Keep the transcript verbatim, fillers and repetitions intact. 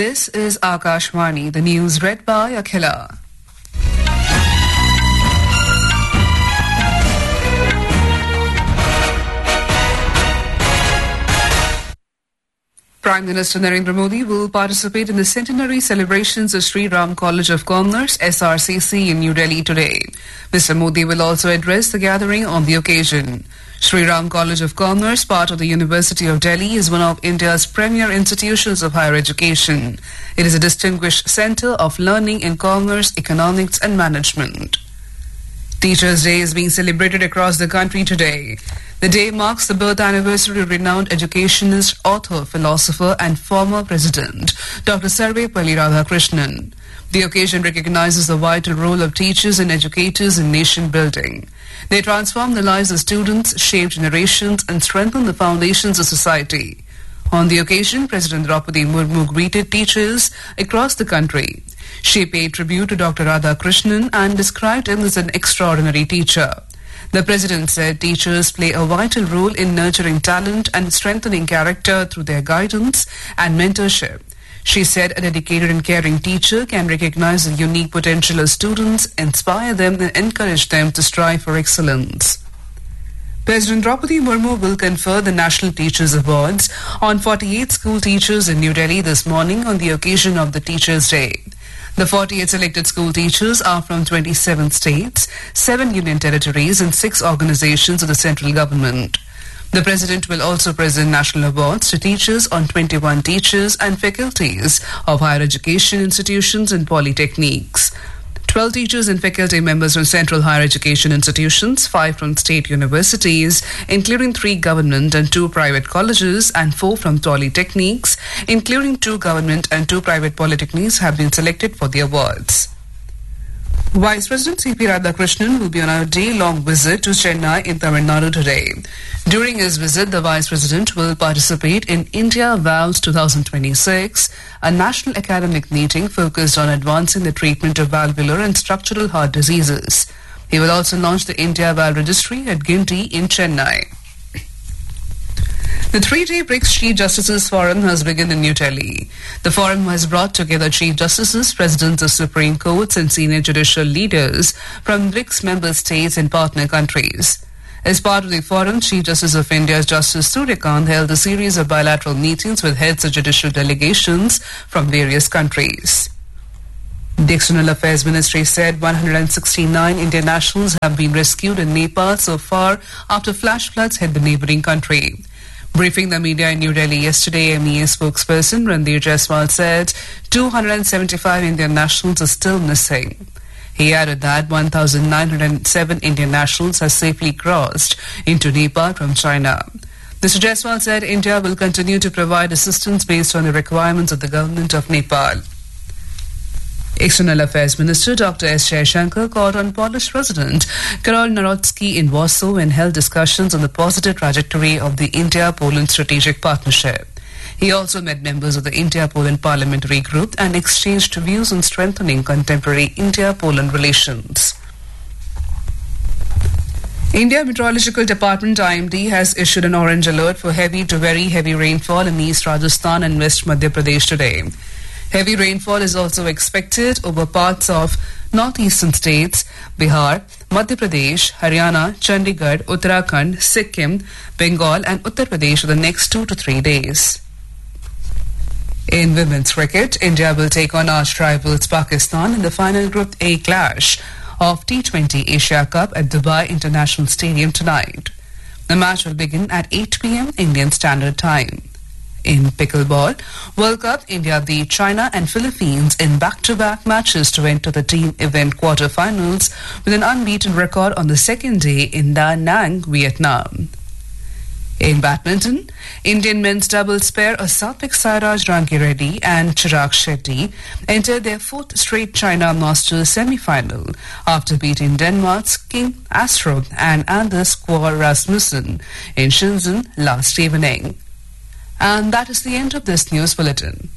This is Akashvani, the news read by Akhila. Prime Minister Narendra Modi will participate in the centenary celebrations of Sri Ram College of Commerce, S R C C, in New Delhi today. Mister Modi will also address the gathering on the occasion. Sri Ram College of Commerce, part of the University of Delhi, is one of India's premier institutions of higher education. It is a distinguished centre of learning in commerce, economics and management. Teachers' Day is being celebrated across the country today. The day marks the birth anniversary of renowned educationist, author, philosopher and former president, Doctor Sarvepalli Radhakrishnan. The occasion recognizes the vital role of teachers and educators in nation building. They transform the lives of students, shape generations and strengthen the foundations of society. On the occasion, President Draupadi Murmu greeted teachers across the country. She paid tribute to Doctor Radhakrishnan and described him as an extraordinary teacher. The President said teachers play a vital role in nurturing talent and strengthening character through their guidance and mentorship. She said a dedicated and caring teacher can recognize the unique potential of students, inspire them and encourage them to strive for excellence. President Draupadi Murmu will confer the National Teachers Awards on forty-eight school teachers in New Delhi this morning on the occasion of the Teachers' Day. The forty-eight selected school teachers are from twenty-seven states, seven union territories and six organizations of the central government. The President will also present national awards to teachers on twenty-one teachers and faculties of higher education institutions and polytechniques. twelve teachers and faculty members from central higher education institutions, five from state universities, including three government and two private colleges, and four from polytechniques, including two government and two private polytechnics, have been selected for the awards. Vice President C P Radhakrishnan will be on a day-long visit to Chennai in Tamil Nadu today. During his visit, the Vice President will participate in India Vows twenty twenty-six, a national academic meeting focused on advancing the treatment of valvular and structural heart diseases. He will also launch the India Vow Registry at Ginty in Chennai. The three-day BRICS Chief Justices Forum has begun in New Delhi. The forum has brought together Chief Justices, Presidents of Supreme Courts and senior judicial leaders from BRICS member states and partner countries. As part of the forum, Chief Justice of India's Justice Suryakant held a series of bilateral meetings with heads of judicial delegations from various countries. The External Affairs Ministry said one hundred sixty-nine Indian nationals have been rescued in Nepal so far after flash floods hit the neighbouring country. Briefing the media in New Delhi yesterday, M E A spokesperson Randir Jaiswal said two hundred seventy-five Indian nationals are still missing. He added that one thousand nine hundred seven Indian nationals have safely crossed into Nepal from China. Mister Jaiswal said India will continue to provide assistance based on the requirements of the government of Nepal. External Affairs Minister Doctor S. Jaishankar called on Polish President Karol Nawrocki in Warsaw and held discussions on the positive trajectory of the India-Poland strategic partnership. He also met members of the India-Poland Parliamentary Group and exchanged views on strengthening contemporary India-Poland relations. India Meteorological Department I M D has issued an orange alert for heavy to very heavy rainfall in East Rajasthan and West Madhya Pradesh today. Heavy rainfall is also expected over parts of northeastern states, Bihar, Madhya Pradesh, Haryana, Chandigarh, Uttarakhand, Sikkim, Bengal and Uttar Pradesh for the next two to three days. In women's cricket, India will take on arch rivals Pakistan in the final Group A clash of T twenty Asia Cup at Dubai International Stadium tonight. The match will begin at eight p m Indian Standard Time. In pickleball, World Cup, India beat China and Philippines in back-to-back matches to enter the team event quarter-finals with an unbeaten record on the second day in Da Nang, Vietnam. In badminton, Indian men's doubles pair of Satvik Sairaj Rankireddy and Chirag Shetty entered their fourth straight China Masters semi-final after beating Denmark's King Astrup and Anders Skov Rasmussen in Shenzhen last evening. And that is the end of this news bulletin.